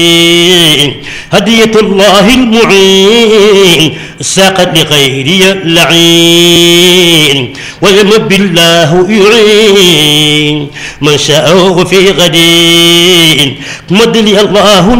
هدية الله المعين ساقت لغيري اللعين ويمب الله يعين من شاء في غدين مد لي الله